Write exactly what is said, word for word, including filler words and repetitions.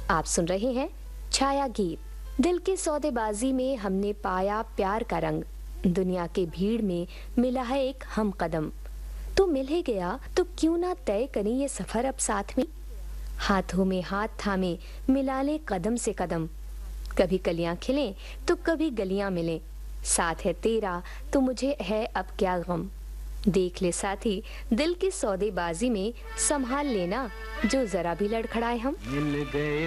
आप सुन रहे हैं छाया गीत। दिल की सौदेबाजी में हमने पाया प्यार का रंग, दुनिया के भीड़ में मिला है एक हम कदम। तो मिल ही गया तो क्यों ना तय करें ये सफर अब साथ में, हाथों में हाथ थामे मिला ले कदम से कदम। कभी कलियां खिलें तो कभी गलियां मिलें, साथ है तेरा तो मुझे है अब क्या गम। देख ले साथी दिल की सौदेबाजी में संभाल लेना, जो जरा भी लड़खड़ाए हम। मिल गए